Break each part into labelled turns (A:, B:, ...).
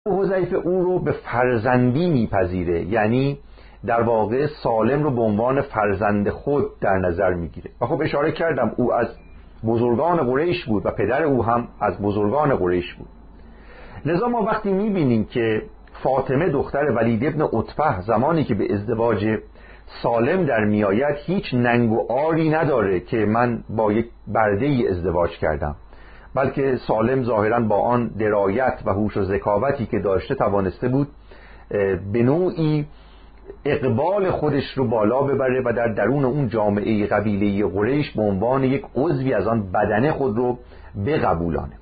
A: حذیفه او رو به فرزندی میپذیره، یعنی در واقع سالم رو به عنوان فرزند خود در نظر میگیره. و خب اشاره کردم او از بزرگان قریش بود و پدر او هم از بزرگان قریش بود. لذا ما وقتی میبینیم که فاطمه دختر ولید ابن عتبه زمانی که به ازدواج سالم در میآید هیچ ننگ و عاری نداره که من با یک برده ای ازدواج کردم، بلکه سالم ظاهراً با آن درایت و هوش و ذکاوتی که داشته توانسته بود به نوعی اقبال خودش رو بالا ببره و در درون اون جامعه قبیله قریش به عنوان یک عضوی از آن بدنه خود رو بقبولانه.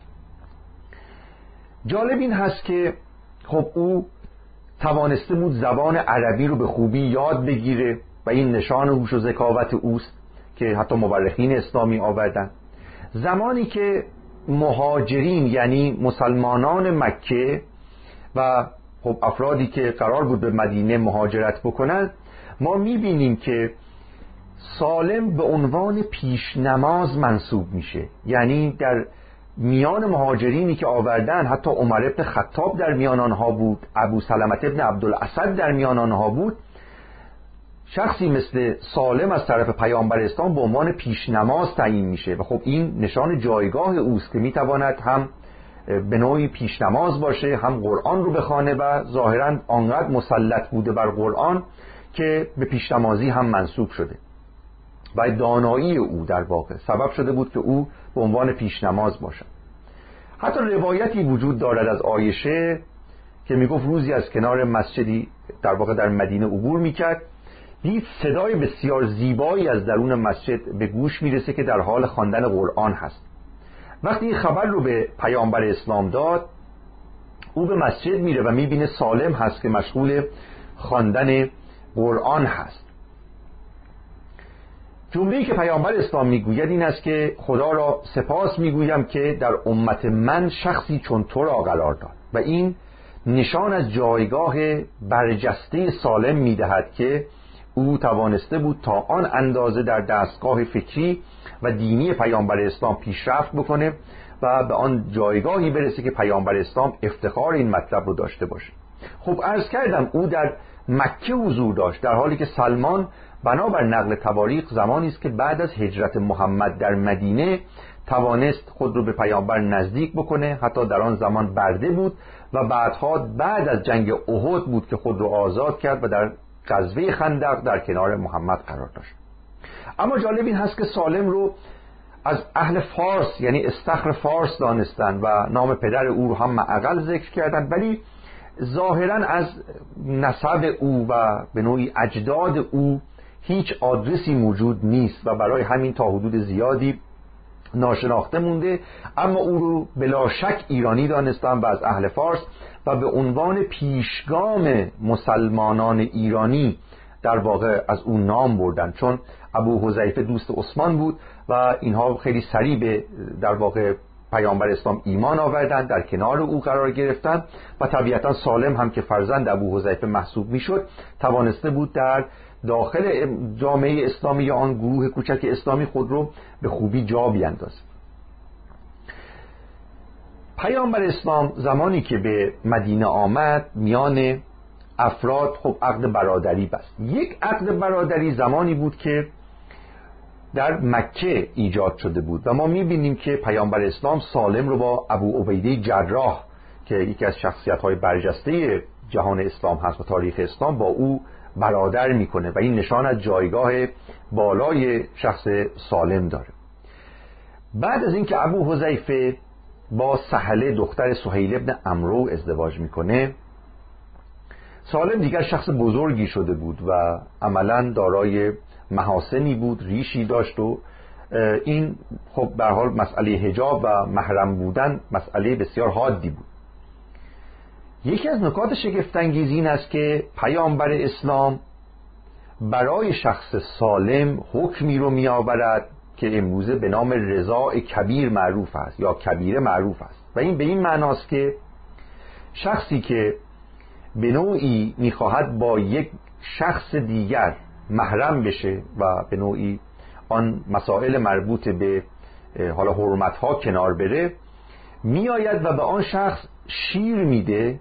A: جالب این هست که خب او توانسته بود زبان عربی رو به خوبی یاد بگیره و این نشان هوش و ذکاوت اوست که حتی مورخین اسلامی آوردن. زمانی که مهاجرین یعنی مسلمانان مکه و خب افرادی که قرار بود به مدینه مهاجرت بکنند، ما میبینیم که سالم به عنوان پیش نماز منصوب میشه. یعنی در میان مهاجرینی که آوردن حتی عمر ابن خطاب در میان آنها بود، ابو سلمة ابن عبدالاسد در میان آنها بود. شخصی مثل سالم از طرف پیامبر اسلام به عنوان پیش نماز تعیین میشه و خب این نشان جایگاه اوست که میتواند هم به نوعی پیش نماز باشه، هم قرآن رو بخونه و ظاهراً آنقدر مسلط بوده بر قرآن که به پیش نمازی هم منسوب شده و دانایی او در واقع سبب شده بود که او به عنوان پیش نماز باشد. حتی روایتی وجود دارد از عایشه که میگفت روزی از کنار مسجدی در واقع در مدینه عبور میکرد، دید صدای بسیار زیبایی از درون مسجد به گوش میرسه که در حال خواندن قرآن هست. وقتی این خبر رو به پیامبر اسلام داد، او به مسجد میره و میبینه سالم هست که مشغول خواندن قرآن هست. جمله‌ای که پیامبر اسلام میگوید این است که خدا را سپاس میگویم که در امت من شخصی چون تو را قرار داد، و این نشان از جایگاه برجسته سالم میدهد که او توانسته بود تا آن اندازه در دستگاه فکری و دینی پیامبر اسلام پیشرفت بکنه و به آن جایگاهی برسه که پیامبر اسلام افتخار این مطلب رو داشته باشه. خب عرض کردم او در مکه حضور داشت، در حالی که سلمان بنابر نقل تواریخ زمانی است که بعد از هجرت محمد در مدینه توانست خود رو به پیامبر نزدیک بکنه. حتی در آن زمان برده بود و بعدها بعد از جنگ احد بود که خود رو آزاد کرد و در غزوه خندق در کنار محمد قرار داشت. اما جالب این هست که سالم رو از اهل فارس یعنی استخر فارس دانستن و نام پدر او رو هم معقل ذکر کردن، ولی ظاهرا از نسب او و به نوعی اجداد او هیچ آدرسی موجود نیست و برای همین تا حدود زیادی ناشناخته مونده. اما او رو بلا شک ایرانی دانستن و از اهل فارس و به عنوان پیشگام مسلمانان ایرانی در واقع از اون نام بردن، چون ابو حذیفه دوست عثمان بود و اینها خیلی سریع به در واقع پیامبر اسلام ایمان آوردن، در کنار او قرار گرفتن و طبیعتا سالم هم که فرزند ابو حذیفه محسوب میشد توانسته بود در داخل جامعه اسلامی یا آن گروه کوچک اسلامی خود رو به خوبی جا بیندازه. پیامبر اسلام زمانی که به مدینه آمد میان افراد خب عقد برادری بست. یک عقد برادری زمانی بود که در مکه ایجاد شده بود و ما میبینیم که پیامبر اسلام سالم رو با ابو عبیده جراح که یکی از شخصیت‌های برجسته جهان اسلام هست و تاریخ اسلام با او برادر میکنه و این نشان از جایگاه بالای شخص سالم داره. بعد از اینکه ابو حذیفه با سهله دختر سهیل ابن عمرو ازدواج میکنه، سالم دیگر شخص بزرگی شده بود و عملاً دارای محاسنی بود، ریشی داشت و این خب به هر حال مسئله حجاب و محرم بودن مسئله بسیار حادی بود. یکی از نکات شگفت انگیز این است که پیامبر اسلام برای شخص سالم حکمی رو میآورد که امروزه به نام رضاع کبیر معروف است یا کبیره معروف است و این به این معناست که شخصی که به نوعی میخواهد با یک شخص دیگر محرم بشه و به نوعی آن مسائل مربوط به حالا حرمت‌ها کنار بره، میآید و به آن شخص شیر میده